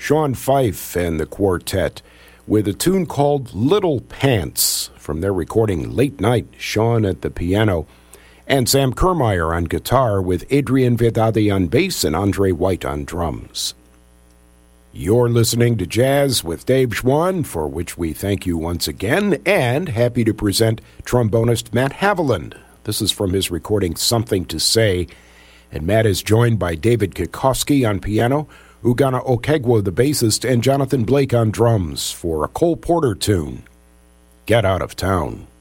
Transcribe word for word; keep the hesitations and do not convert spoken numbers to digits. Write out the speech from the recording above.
Sean Fife and the quartet with a tune called Little Pants from their recording Late Night, Sean at the piano, and Sam Kermeyer on guitar with Adrian Vedade on bass and Andre White on drums. You're listening to Jazz with Dave Schwann, for which we thank you once again, and happy to present trombonist Matt Haviland. This is from his recording Something to Say, and Matt is joined by David Kikoski on piano, Ugana Okegwo the bassist, and Jonathan Blake on drums for a Cole Porter tune, Get Out of Town.